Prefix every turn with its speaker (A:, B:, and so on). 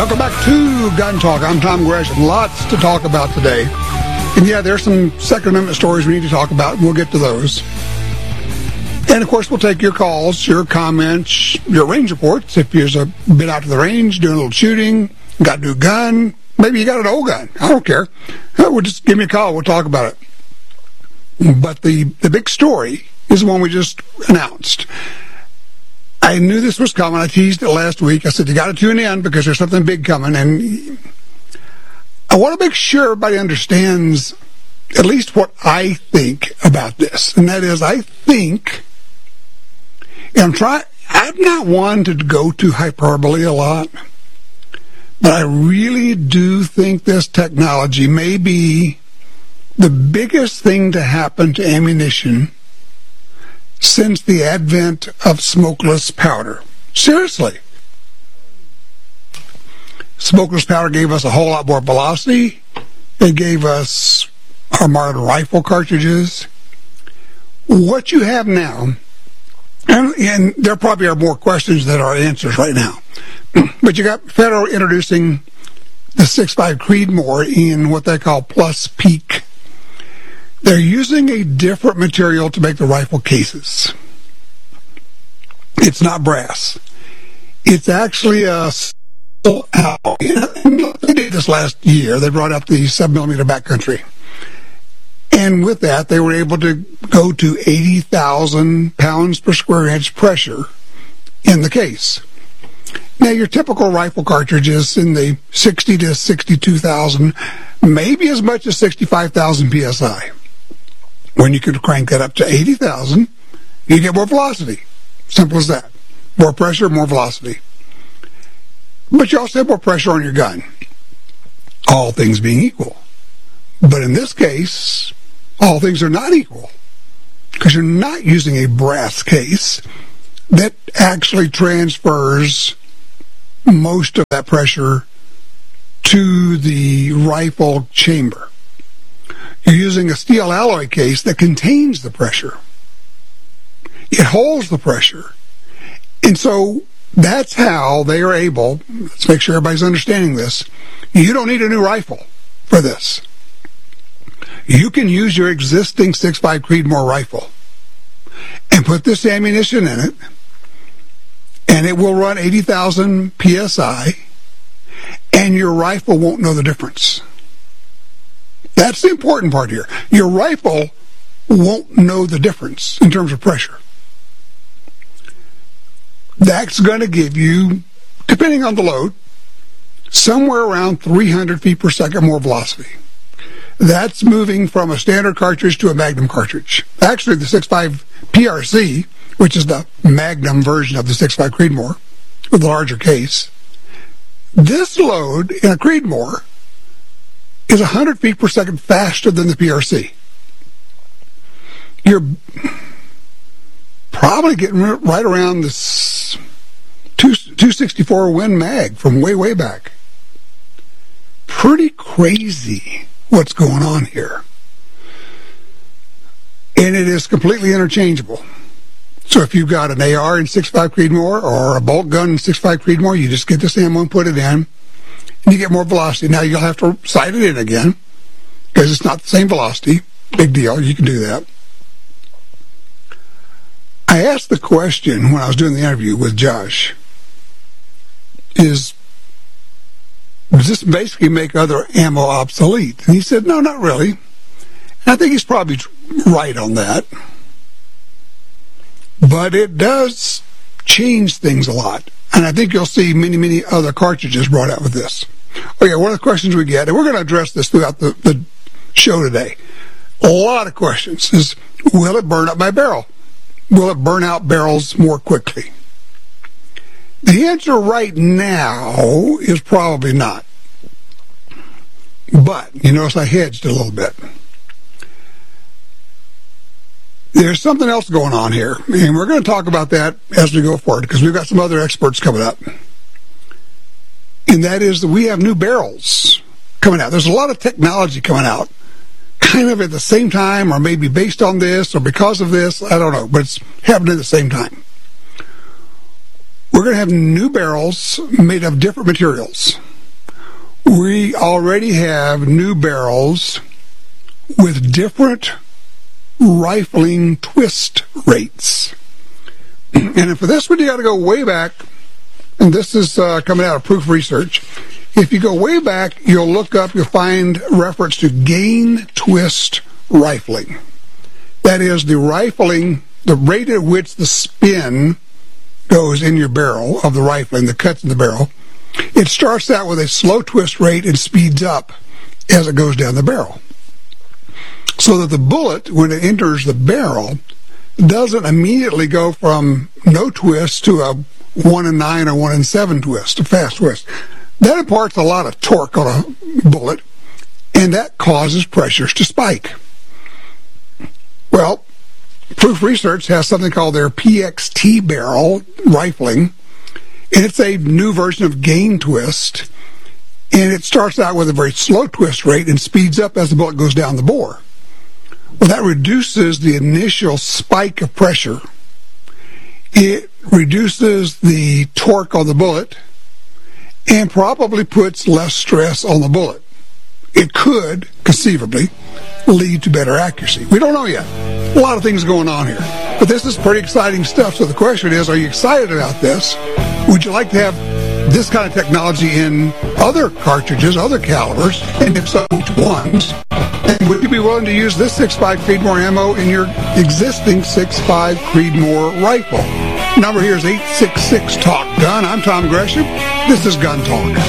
A: Welcome back to Gun Talk. I'm Tom Gresham. Lots to talk about today. And yeah, there's some Second Amendment stories we need to talk about. We'll get to those. And of course, we'll take your calls, your comments, your range reports. If you've been out to the range, doing a little shooting, got a new gun, maybe you got an old gun. I don't care. Well, just give me a call. We'll talk about it. But the big story is the one we just announced. I knew this was coming. I teased it last week. I said, you got to tune in because there's something big coming. And I want to make sure everybody understands at least what I think about this. And that is, I think, and I'm not one to go to hyperbole a lot, but I really do think this technology may be the biggest thing to happen to ammunition since the advent of smokeless powder. Seriously. Smokeless powder gave us a whole lot more velocity. It gave us our modern rifle cartridges. What you have now, and there probably are more questions than are answers right now, but you got Federal introducing the 6.5 Creedmoor in what they call plus peak. They're using a different material to make the rifle cases. It's not brass. It's actually a steel alloy. They did this last year. They brought up the 7mm backcountry. And with that, they were able to go to 80,000 pounds per square inch pressure in the case. Now, your typical rifle cartridge is in the 60 to 62,000, maybe as much as 65,000 psi. When you could crank that up to 80,000, you get more velocity. Simple as that. More pressure, more velocity. But you also have more pressure on your gun. All things being equal. But in this case, all things are not equal. Because you're not using a brass case that actually transfers most of that pressure to the rifle chamber. You're using a steel alloy case that contains the pressure. It holds the pressure. And so that's how they are able, let's make sure everybody's understanding this, you don't need a new rifle for this. You can use your existing 6.5 Creedmoor rifle and put this ammunition in it, and it will run 80,000 psi, and your rifle won't know the difference. That's the important part here. Your rifle won't know the difference in terms of pressure. That's going to give you, depending on the load, somewhere around 300 feet per second more velocity. That's moving from a standard cartridge to a Magnum cartridge. Actually, the 6.5 PRC, which is the Magnum version of the 6.5 Creedmoor, with a larger case, this load in a Creedmoor is 100 feet per second faster than the PRC. You're probably getting right around this 264 Win Mag from way back. Pretty crazy what's going on here. And it is completely interchangeable. So if you've got an AR in 6.5 Creedmoor or a bolt gun in 6.5 Creedmoor, you just get this ammo and put it in, and you get more velocity. Now you'll have to sight it in again because it's not the same velocity. Big deal. You can do that. I asked the question when I was doing the interview with Josh, does this basically make other ammo obsolete? And he said, no, not really. And I think he's probably right on that. But it does change things a lot. And I think you'll see many other cartridges brought out with this. Okay, one of the questions we get, and we're going to address this throughout the show today, a lot of questions, is will it burn up my barrel? Will it burn out barrels more quickly? The answer right now is probably not. But, you notice I hedged a little bit. There's something else going on here, and we're going to talk about that as we go forward, because we've got some other experts coming up. And that is that we have new barrels coming out. There's a lot of technology coming out, kind of at the same time, or maybe based on this, or because of this, I don't know, but it's happening at the same time. We're going to have new barrels made of different materials. we already have new barrels with different rifling twist rates. And for this one, you got to go way back, and this is coming out of Proof Research. If you go way back, you'll find reference to gain twist rifling. That is the rifling, the rate at which the spin goes in your barrel of the rifling, the cuts in the barrel. It starts out with a slow twist rate and speeds up as it goes down the barrel. So that the bullet, when it enters the barrel, doesn't immediately go from no twist to a 1 in 9 or 1 in 7 twist, a fast twist. That imparts a lot of torque on a bullet, and that causes pressures to spike. Well, Proof Research has something called their PXT barrel rifling, and it's a new version of gain twist, and it starts out with a very slow twist rate and speeds up as the bullet goes down the bore. Well, that reduces the initial spike of pressure. It reduces the torque on the bullet and probably puts less stress on the bullet. It could, conceivably, lead to better accuracy. We don't know yet. A lot of things going on here. But this is pretty exciting stuff. So the question is, are you excited about this? Would you like to have this kind of technology in other cartridges, other calibers? And if so, which ones? And would you be willing to use this 6.5 Creedmoor ammo in your existing 6.5 Creedmoor rifle? Number here is 866-TALK-GUN. I'm Tom Gresham. This is Gun Talk.